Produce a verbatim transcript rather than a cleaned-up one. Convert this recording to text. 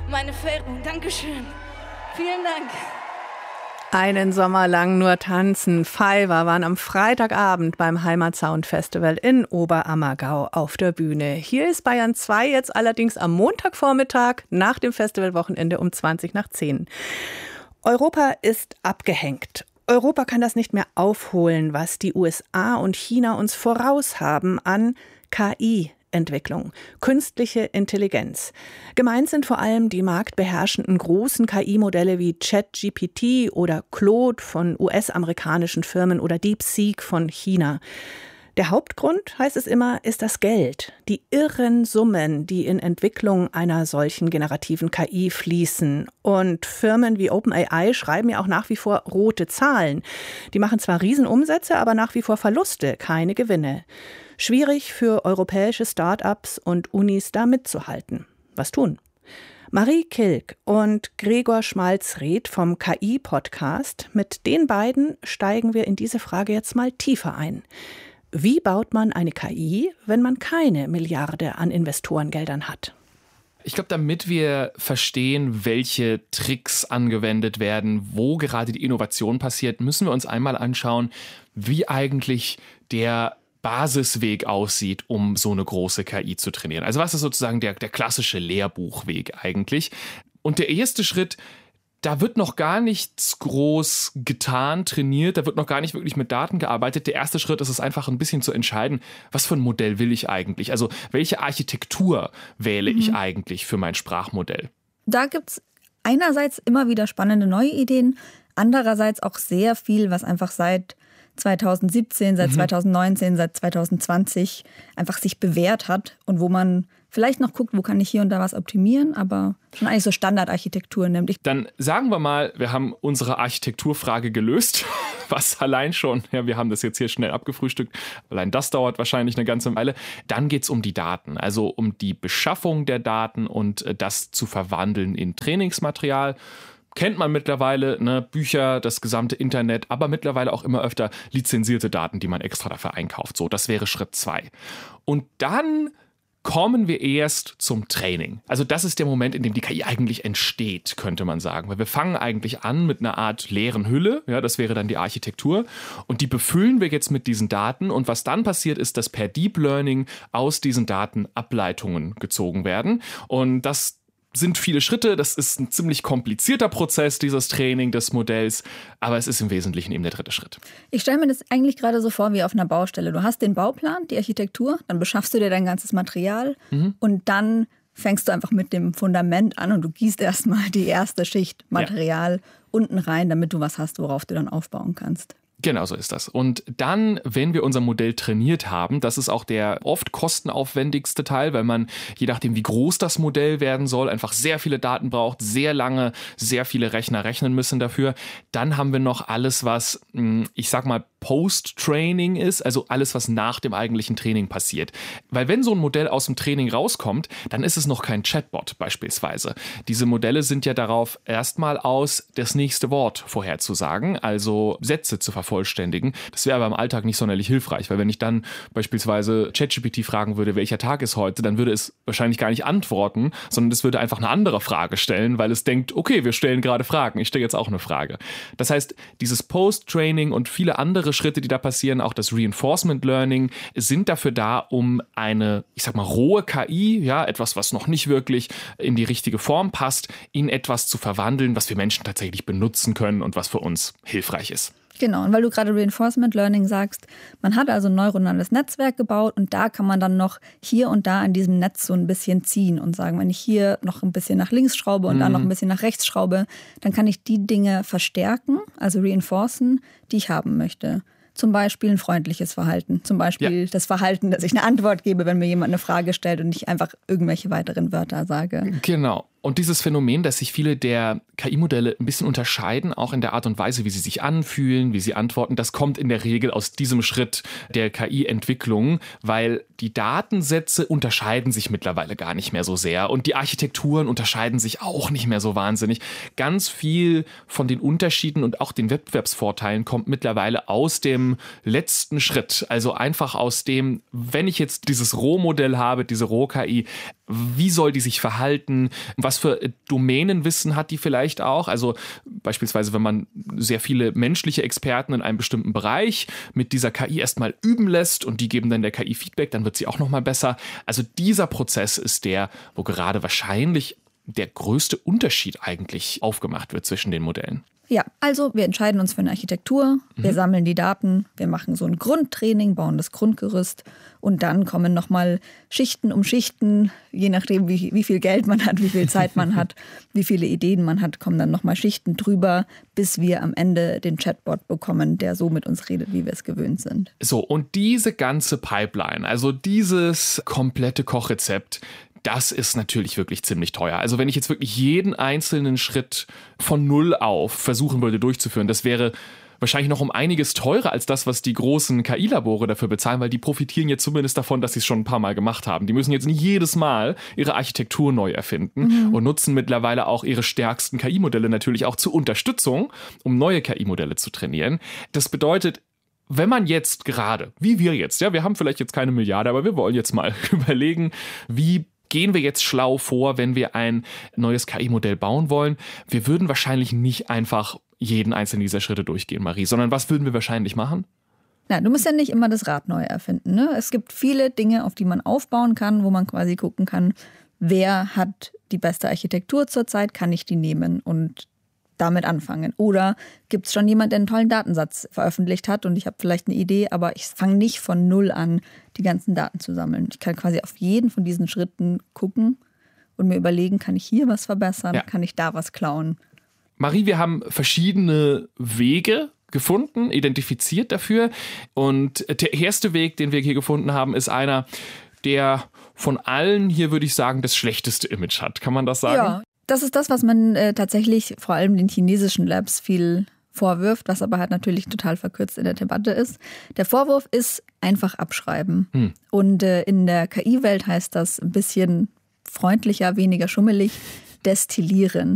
meine Verehrung. Dankeschön. Vielen Dank. Einen Sommer lang nur tanzen. Fiverr waren am Freitagabend beim Heimatsound Festival in Oberammergau auf der Bühne. Hier ist Bayern zwei jetzt allerdings am Montagvormittag nach dem Festivalwochenende um zwanzig nach zehn. Europa ist abgehängt. Europa kann das nicht mehr aufholen, was die U S A und China uns voraus haben an K I-Entwicklung, künstliche Intelligenz. Gemeint sind vor allem die marktbeherrschenden großen K I-Modelle wie ChatGPT oder Claude von U S-amerikanischen Firmen oder DeepSeek von China. Der Hauptgrund, heißt es immer, ist das Geld. Die irren Summen, die in Entwicklung einer solchen generativen K I fließen. Und Firmen wie OpenAI schreiben ja auch nach wie vor rote Zahlen. Die machen zwar Riesenumsätze, aber nach wie vor Verluste, keine Gewinne. Schwierig für europäische Start-ups und Unis da mitzuhalten. Was tun? Marie Kilk und Gregor Schmalzried vom K I-Podcast. Mit den beiden steigen wir in diese Frage jetzt mal tiefer ein. Wie baut man eine K I, wenn man keine Milliarde an Investorengeldern hat? Ich glaube, damit wir verstehen, welche Tricks angewendet werden, wo gerade die Innovation passiert, müssen wir uns einmal anschauen, wie eigentlich der Basisweg aussieht, um so eine große K I zu trainieren. Also was ist sozusagen der, der klassische Lehrbuchweg eigentlich? Und der erste Schritt, da wird noch gar nichts groß getan, trainiert, da wird noch gar nicht wirklich mit Daten gearbeitet. Der erste Schritt ist es einfach ein bisschen zu entscheiden, was für ein Modell will ich eigentlich? Also welche Architektur wähle mhm. ich eigentlich für mein Sprachmodell? Da gibt es einerseits immer wieder spannende neue Ideen, andererseits auch sehr viel, was einfach seit zwanzig siebzehn, seit mhm. zwanzig neunzehn, seit zwanzig zwanzig einfach sich bewährt hat und wo man vielleicht noch guckt, wo kann ich hier und da was optimieren, aber schon eigentlich so Standardarchitektur nämlich. Dann sagen wir mal, wir haben unsere Architekturfrage gelöst, was allein schon, ja, wir haben das jetzt hier schnell abgefrühstückt, allein das dauert wahrscheinlich eine ganze Weile. Dann geht es um die Daten, also um die Beschaffung der Daten und das zu verwandeln in Trainingsmaterial. Kennt man mittlerweile, ne, Bücher, das gesamte Internet, aber mittlerweile auch immer öfter lizenzierte Daten, die man extra dafür einkauft. So, das wäre Schritt zwei. Und dann kommen wir erst zum Training. Also das ist der Moment, in dem die K I eigentlich entsteht, könnte man sagen. Weil wir fangen eigentlich an mit einer Art leeren Hülle, ja, das wäre dann die Architektur, und die befüllen wir jetzt mit diesen Daten. Und was dann passiert, ist, dass per Deep Learning aus diesen Daten Ableitungen gezogen werden. Und das sind viele Schritte, das ist ein ziemlich komplizierter Prozess, dieses Training des Modells, aber es ist im Wesentlichen eben der dritte Schritt. Ich stelle mir das eigentlich gerade so vor wie auf einer Baustelle. Du hast den Bauplan, die Architektur, dann beschaffst du dir dein ganzes Material mhm. und dann fängst du einfach mit dem Fundament an und du gießt erstmal die erste Schicht Material ja. unten rein, damit du was hast, worauf du dann aufbauen kannst. Genau so ist das. Und dann, wenn wir unser Modell trainiert haben, das ist auch der oft kostenaufwendigste Teil, weil man, je nachdem wie groß das Modell werden soll, einfach sehr viele Daten braucht, sehr lange, sehr viele Rechner rechnen müssen dafür. Dann haben wir noch alles, was, ich sag mal, Post-Training ist, also alles, was nach dem eigentlichen Training passiert. Weil wenn so ein Modell aus dem Training rauskommt, dann ist es noch kein Chatbot beispielsweise. Diese Modelle sind ja darauf erstmal aus, das nächste Wort vorherzusagen, also Sätze zu vervollständigen. Das wäre aber im Alltag nicht sonderlich hilfreich, weil wenn ich dann beispielsweise ChatGPT fragen würde, welcher Tag ist heute, dann würde es wahrscheinlich gar nicht antworten, sondern es würde einfach eine andere Frage stellen, weil es denkt, okay, wir stellen gerade Fragen, ich stelle jetzt auch eine Frage. Das heißt, dieses Post-Training und viele andere Schritte, die da passieren, auch das Reinforcement Learning, sind dafür da, um eine, ich sag mal, rohe K I, ja, etwas, was noch nicht wirklich in die richtige Form passt, in etwas zu verwandeln, was wir Menschen tatsächlich benutzen können und was für uns hilfreich ist. Genau, und weil du gerade Reinforcement Learning sagst, man hat also ein neuronales Netzwerk gebaut und da kann man dann noch hier und da an diesem Netz so ein bisschen ziehen und sagen, wenn ich hier noch ein bisschen nach links schraube und mhm. dann noch ein bisschen nach rechts schraube, dann kann ich die Dinge verstärken, also reinforcen, die ich haben möchte. Zum Beispiel ein freundliches Verhalten, zum Beispiel ja. das Verhalten, dass ich eine Antwort gebe, wenn mir jemand eine Frage stellt und nicht einfach irgendwelche weiteren Wörter sage. Genau. Und dieses Phänomen, dass sich viele der K I-Modelle ein bisschen unterscheiden, auch in der Art und Weise, wie sie sich anfühlen, wie sie antworten, das kommt in der Regel aus diesem Schritt der K I-Entwicklung, weil die Datensätze unterscheiden sich mittlerweile gar nicht mehr so sehr und die Architekturen unterscheiden sich auch nicht mehr so wahnsinnig. Ganz viel von den Unterschieden und auch den Wettbewerbsvorteilen kommt mittlerweile aus dem letzten Schritt, also einfach aus dem, wenn ich jetzt dieses Rohmodell habe, diese Roh-K I, Wie soll die sich verhalten? Was für Domänenwissen hat die vielleicht auch? Also beispielsweise, wenn man sehr viele menschliche Experten in einem bestimmten Bereich mit dieser K I erstmal üben lässt und die geben dann der K I Feedback, dann wird sie auch nochmal besser. Also dieser Prozess ist der, wo gerade wahrscheinlich der größte Unterschied eigentlich aufgemacht wird zwischen den Modellen. Ja, also wir entscheiden uns für eine Architektur, wir mhm. sammeln die Daten, wir machen so ein Grundtraining, bauen das Grundgerüst und dann kommen nochmal Schichten um Schichten, je nachdem wie, wie viel Geld man hat, wie viel Zeit man hat, wie viele Ideen man hat, kommen dann nochmal Schichten drüber, bis wir am Ende den Chatbot bekommen, der so mit uns redet, wie wir es gewöhnt sind. So, und diese ganze Pipeline, also dieses komplette Kochrezept, das ist natürlich wirklich ziemlich teuer. Also wenn ich jetzt wirklich jeden einzelnen Schritt von null auf versuchen würde durchzuführen, das wäre wahrscheinlich noch um einiges teurer als das, was die großen K I-Labore dafür bezahlen, weil die profitieren jetzt zumindest davon, dass sie es schon ein paar Mal gemacht haben. Die müssen jetzt nicht jedes Mal ihre Architektur neu erfinden mhm. und nutzen mittlerweile auch ihre stärksten K I-Modelle natürlich auch zur Unterstützung, um neue K I-Modelle zu trainieren. Das bedeutet, wenn man jetzt gerade, wie wir jetzt, ja, wir haben vielleicht jetzt keine Milliarde, aber wir wollen jetzt mal überlegen, wie gehen wir jetzt schlau vor, wenn wir ein neues K I-Modell bauen wollen? Wir würden wahrscheinlich nicht einfach jeden einzelnen dieser Schritte durchgehen, Marie, sondern was würden wir wahrscheinlich machen? Na, du musst ja nicht immer das Rad neu erfinden, ne? Es gibt viele Dinge, auf die man aufbauen kann, wo man quasi gucken kann, wer hat die beste Architektur zurzeit, kann ich die nehmen und damit anfangen. Oder gibt es schon jemand, der einen tollen Datensatz veröffentlicht hat und ich habe vielleicht eine Idee, aber ich fange nicht von null an, die ganzen Daten zu sammeln. Ich kann quasi auf jeden von diesen Schritten gucken und mir überlegen, kann ich hier was verbessern, ja. kann ich da was klauen. Marie, wir haben verschiedene Wege gefunden, identifiziert dafür. Und der erste Weg, den wir hier gefunden haben, ist einer, der von allen hier, würde ich sagen, das schlechteste Image hat. Kann man das sagen? Ja. Das ist das, was man äh, tatsächlich vor allem den chinesischen Labs viel vorwirft, was aber halt natürlich total verkürzt in der Debatte ist. Der Vorwurf ist einfach abschreiben. Hm. Und äh, in der K I-Welt heißt das ein bisschen freundlicher, weniger schummelig, destillieren.